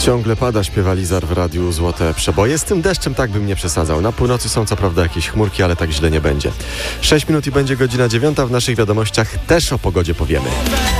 Ciągle pada, śpiewa Lizar w radiu Złote Przeboje. Z tym deszczem tak bym nie przesadzał. Na północy są co prawda jakieś chmurki, ale tak źle nie będzie. 6 minut i będzie godzina 9. W naszych wiadomościach też o pogodzie powiemy.